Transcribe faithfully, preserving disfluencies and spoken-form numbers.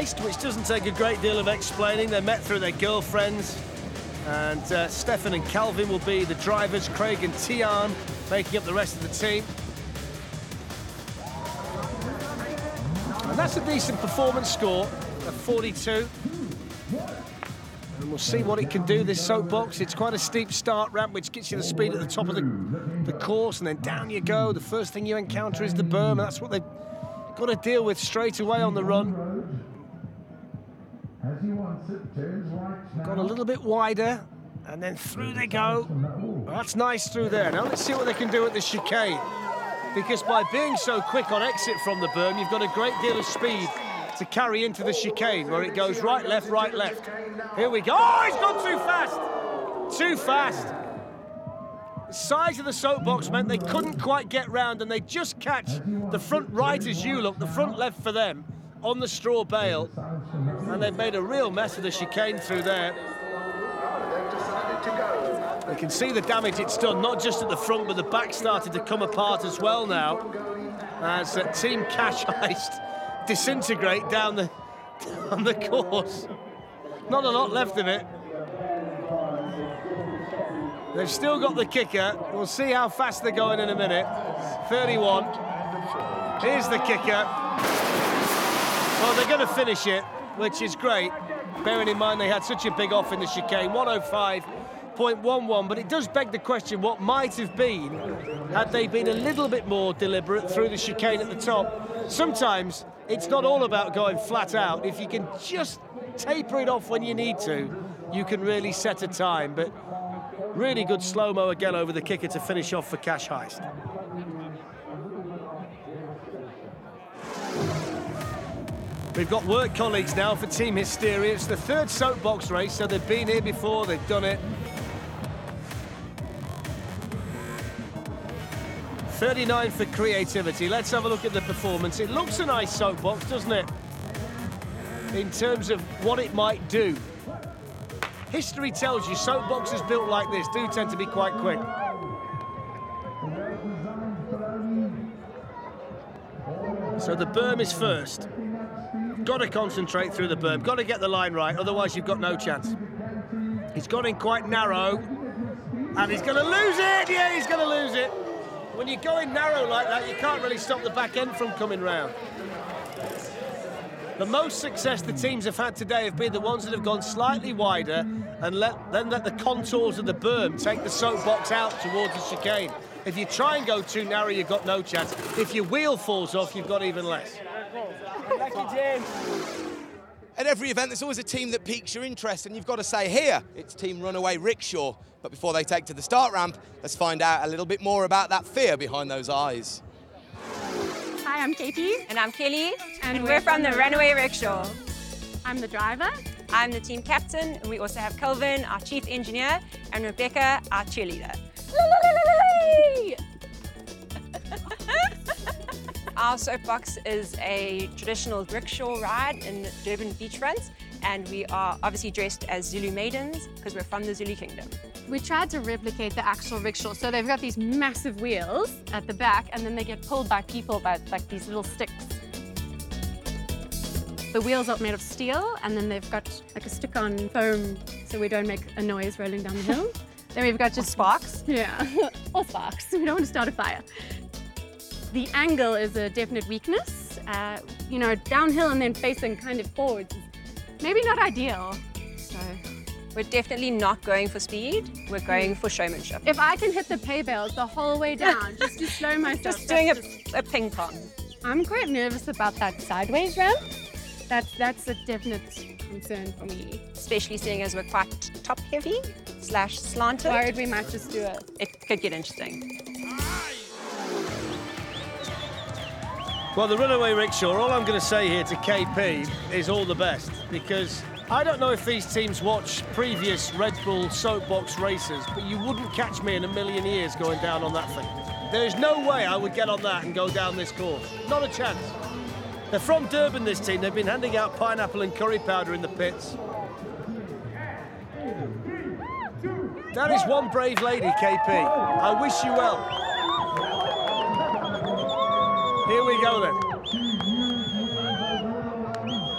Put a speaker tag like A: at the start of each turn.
A: heist, which doesn't take a great deal of explaining. They're met through their girlfriends. And uh, Stefan and Calvin will be the drivers, Craig and Tian making up the rest of the team. And that's a decent performance score of forty-two. And we'll see what it can do, this soapbox. It's quite a steep start ramp, which gets you the speed at the top of the, the course, and then down you go. The first thing you encounter is the berm, and that's what they've got to deal with straight away on the run. Gone a little bit wider, and then through they go. Well, that's nice through there. Now let's see what they can do at the chicane, because by being so quick on exit from the berm, you've got a great deal of speed to carry into the chicane, where it goes right, left, right, left. Here we go. Oh, he's gone too fast. Too fast. The size of the soapbox meant they couldn't quite get round, and they just catch the front right as you look, the front left for them, on the straw bale. And they've made a real mess of the chicane through there. You can see the damage it's done, not just at the front, but the back started to come apart as well now, as uh, Team Cash Heist disintegrate down the, down the course. Not a lot left of it. They've still got the kicker. We'll see how fast they're going in a minute. thirty-one. Here's the kicker. Well, they're going to finish it, which is great, bearing in mind they had such a big off in the chicane, one oh five point one one, but it does beg the question what might have been had they been a little bit more deliberate through the chicane at the top. Sometimes it's not all about going flat out. If you can just taper it off when you need to, you can really set a time, but really good slow-mo again over the kicker to finish off for Cash Heist. We've got work colleagues now for Team Hysteria. It's the third soapbox race, so they've been here before, they've done it. thirty-nine for creativity. Let's have a look at the performance. It looks a nice soapbox, doesn't it? In terms of what it might do. History tells you soapboxes built like this do tend to be quite quick. So the berm is first. Got to concentrate through the berm, got to get the line right, otherwise you've got no chance. He's gone in quite narrow, and he's going to lose it! Yeah, he's going to lose it. When you go in narrow like that, you can't really stop the back end from coming round. The most success the teams have had today have been the ones that have gone slightly wider and let, then let the contours of the berm take the soapbox out towards the chicane. If you try and go too narrow, you've got no chance. If your wheel falls off, you've got even less.
B: At every event, there's always a team that piques your interest, and you've got to say, here, it's Team Runaway Rickshaw. But before they take to the start ramp, let's find out a little bit more about that fear behind those eyes.
C: Hi, I'm Katie.
D: And I'm Kelly.
C: And,
D: and we're, we're from, from the Runaway Rickshaw.
C: I'm the driver.
D: I'm the team captain. And we also have Kelvin, our chief engineer, and Rebecca, our cheerleader. Our soapbox is a traditional rickshaw ride in Durban beachfront, and we are obviously dressed as Zulu maidens because we're from the Zulu kingdom.
C: We tried to replicate the actual rickshaw, so they've got these massive wheels at the back, and then they get pulled by people by like these little sticks. The wheels are made of steel, and then they've got like a stick-on foam, so we don't make a noise rolling down the hill. Then we've got just
D: or sparks.
C: Yeah, or sparks. We don't want to start a fire. The angle is a definite weakness. Uh, you know, downhill and then facing kind of forwards is maybe not ideal. So
D: we're definitely not going for speed. We're going for showmanship.
C: If I can hit the pay bales the whole way down, just to slow myself.
D: Just doing a,
C: just...
D: a ping pong.
C: I'm quite nervous about that sideways ramp. That's that's a definite concern for me.
D: Especially seeing as we're quite top heavy slash slanted.
C: Worried we might just do it.
D: It could get interesting.
A: Well, the Runaway Rickshaw, all I'm going to say here to K P is all the best, because I don't know if these teams watch previous Red Bull soapbox races, but you wouldn't catch me in a million years going down on that thing. There is no way I would get on that and go down this course. Not a chance. They're from Durban, this team. They've been handing out pineapple and curry powder in the pits. That is one brave lady, K P. I wish you well. Here we go then.